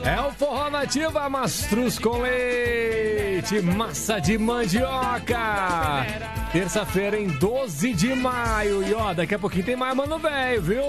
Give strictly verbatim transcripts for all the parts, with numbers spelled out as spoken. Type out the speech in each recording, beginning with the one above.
É o Forró Nativa, mastruz com leite, massa de mandioca. Terça-feira, em doze de maio. E ó, daqui a pouquinho tem mais Mano Velho, viu?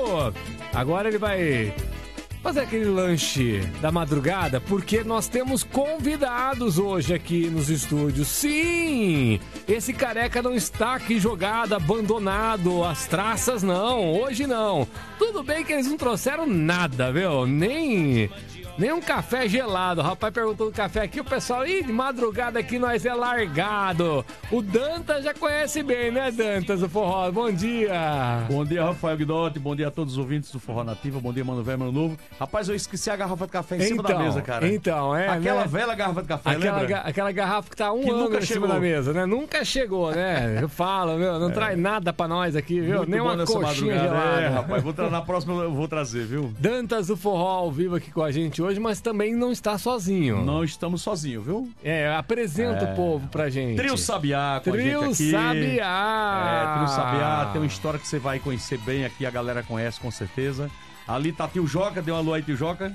Agora ele vai fazer aquele lanche da madrugada, porque nós temos convidados hoje aqui nos estúdios. Sim! Esse careca não está aqui jogado, abandonado, as traças não, hoje não. Tudo bem que eles não trouxeram nada, viu? Nem... Nem um café gelado. O rapaz perguntou do café aqui, o pessoal, ih, de madrugada aqui nós é largado. O Dantas já conhece bem, né, Dantas, do Forró? Bom dia. Bom dia, Rafael Guidotti. Bom dia a todos os ouvintes do Forró Nativa. Bom dia, Mano Velho, Mano Novo. Rapaz, eu esqueci a garrafa de café em então, cima da mesa, cara. Então, é, Aquela né? velha garrafa de café, aquela, lembra? aquela garrafa que tá há um Que ano nunca em chegou. cima da mesa, né? Nunca chegou, né? Eu falo, meu, não é. traz nada pra nós aqui, viu? Muito Nem bom uma nessa coxinha madrugada. gelada. É, rapaz, vou tra... na próxima eu vou trazer, viu? Dantas do Forró ao vivo aqui com a gente hoje, mas também não está sozinho. Não estamos sozinhos, viu? É, apresenta é. o povo pra gente. Trio Sabiá com Trio a gente aqui. Sabiá. É, Trio Sabiá tem uma história que você vai conhecer bem aqui, a galera conhece com certeza. Ali tá Tio Joca, deu uma alô aí, Tio Joca.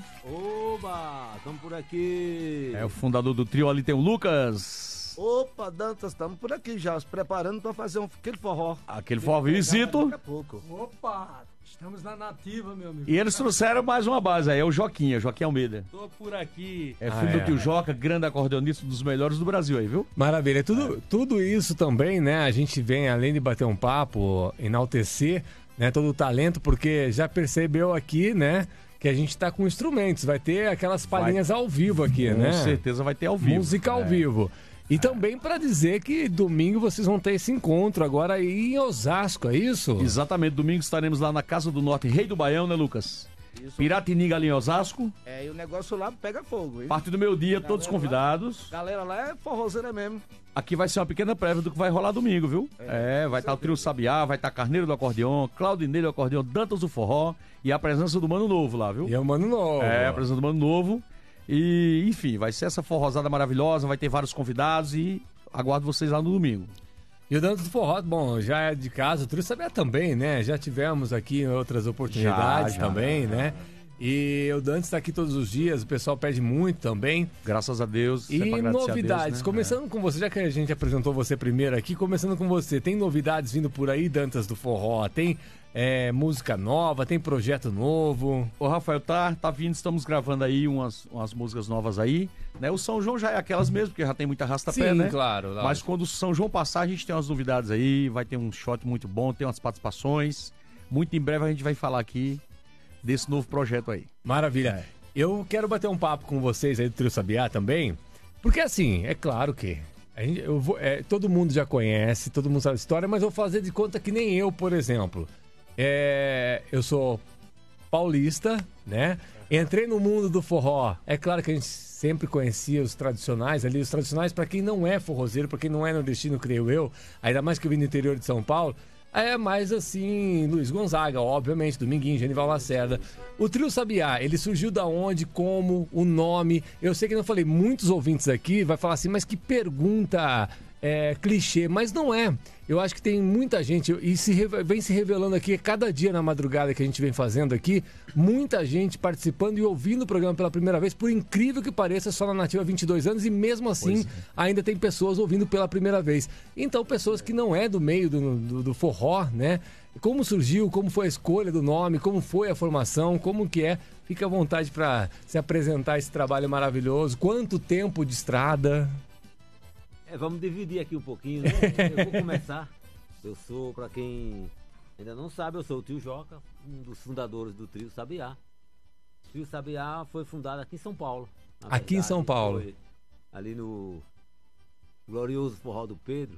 Oba, estamos por aqui. É o fundador do trio, ali tem o Lucas. Opa, Dantas, estamos por aqui já, se preparando para fazer um, aquele forró. Aquele forró visito. Daqui a pouco. Opa, estamos na nativa, meu amigo. E eles trouxeram mais uma base aí, é o Joquinha, Joaquim Almeida. Tô por aqui. É filho ah, é. do Tio Joca, grande acordeonista, dos melhores do Brasil aí, viu? Maravilha. Tudo, é. tudo isso também, né? A gente vem, além de bater um papo, enaltecer, né, todo o talento, porque já percebeu aqui, né, que a gente tá com instrumentos. Vai ter aquelas palhinhas vai. ao vivo aqui, com né? Com certeza vai ter ao vivo. Música ao é. vivo. E também para dizer que domingo vocês vão ter esse encontro agora aí em Osasco, é isso? Exatamente, domingo estaremos lá na Casa do Norte, Rei do Baião, né, Lucas? Isso. Piratininga ali em Osasco. É, e o negócio lá pega fogo, hein? Parte do meu dia, galera todos convidados. Lá, galera lá é forrozeira mesmo. Aqui vai ser uma pequena prévia do que vai rolar domingo, viu? É, é vai estar tá o Trio Sabiá, vai estar tá Carneiro do Acordeon, Claudinei do Acordeon, Dantas do Forró e a presença do Mano Novo lá, viu? E é o Mano Novo. É, a presença do Mano Novo. E, enfim, vai ser essa forrosada maravilhosa, vai ter vários convidados e aguardo vocês lá no domingo. E o Dantas do Forró, bom, já é de casa, o Trio Sabiá também, né? Já tivemos aqui em outras oportunidades já, já, também, já. né? E o Dantas está aqui todos os dias, o pessoal pede muito também. Graças a Deus. E novidades, a Deus, né? começando é. com você, já que a gente apresentou você primeiro aqui, começando com você, tem novidades vindo por aí, Dantas do Forró? Tem é, música nova, tem projeto novo? Ô Rafael, tá, tá vindo, estamos gravando aí umas, umas músicas novas aí, né? O São João já é aquelas mesmo, porque já tem muita arrasta-pé, né? Sim, claro. Mas quando o São João passar, a gente tem umas novidades aí, vai ter um shot muito bom, tem umas participações. Muito em breve a gente vai falar aqui desse novo projeto aí. Maravilha. É. Eu quero bater um papo com vocês aí do Trio Sabiá também, porque assim, é claro que a gente, eu vou, é, todo mundo já conhece, todo mundo sabe a história, mas eu vou fazer de conta que nem eu, por exemplo. É, eu sou paulista, né? Entrei no mundo do forró. É claro que a gente sempre conhecia os tradicionais ali, os tradicionais para quem não é forrozeiro, para quem não é nordestino, creio eu, ainda mais que eu vim do interior de São Paulo. É mais assim, Luiz Gonzaga, obviamente, Dominguinho, Genival Lacerda. O Trio Sabiá, ele surgiu da onde, como, o nome? Eu sei que não falei, muitos ouvintes aqui vai falar assim, mas que pergunta é, clichê, mas não é. Eu acho que tem muita gente, e se, vem se revelando aqui, cada dia na madrugada que a gente vem fazendo aqui, muita gente participando e ouvindo o programa pela primeira vez, por incrível que pareça, só na Nativa há vinte e dois anos, e mesmo assim é. ainda tem pessoas ouvindo pela primeira vez. Então, pessoas que não é do meio do, do, do forró, né? Como surgiu, como foi a escolha do nome, como foi a formação, como que é, fica à vontade para se apresentar esse trabalho maravilhoso. Quanto tempo de estrada? É, vamos dividir aqui um pouquinho, né? Eu vou começar. Eu sou, para quem ainda não sabe, eu sou o Tio Joca, um dos fundadores do Trio Sabiá. O Trio Sabiá foi fundado aqui em São Paulo. Aqui verdade, em São Paulo. Ali no glorioso Forró do Pedro.